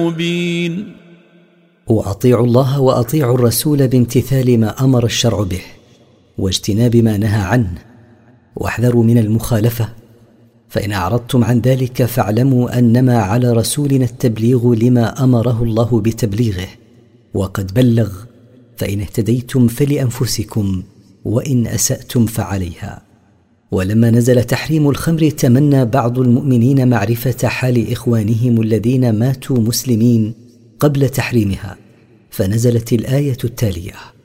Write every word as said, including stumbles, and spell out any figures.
مبين. وأطيعوا الله وأطيعوا الرسول بامتثال ما أمر الشرع به واجتناب ما نهى عنه، واحذروا من المخالفة، فإن أعرضتم عن ذلك فاعلموا أنما على رسولنا التبليغ لما أمره الله بتبليغه، وقد بلغ، فإن اهتديتم فلأنفسكم وإن أسأتم فعليها. ولما نزل تحريم الخمر تمنى بعض المؤمنين معرفة حال إخوانهم الذين ماتوا مسلمين قبل تحريمها، فنزلت الآية التالية: